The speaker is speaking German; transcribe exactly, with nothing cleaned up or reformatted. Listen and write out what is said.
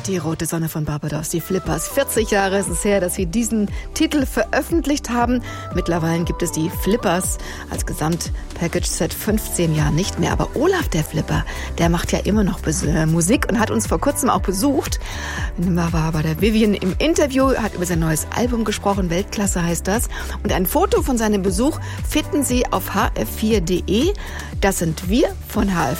Die rote Sonne von Barbados, die Flippers. vierzig Jahre ist es her, dass sie diesen Titel veröffentlicht haben. Mittlerweile gibt es die Flippers als Gesamtpackage seit fünfzehn Jahren nicht mehr. Aber Olaf, der Flipper, der macht ja immer noch Musik und hat uns vor kurzem auch besucht. Er war bei der Vivian im Interview, hat über sein neues Album gesprochen. Weltklasse heißt das. Und ein Foto von seinem Besuch finden Sie auf h f vier punkt d e. Das sind wir von H F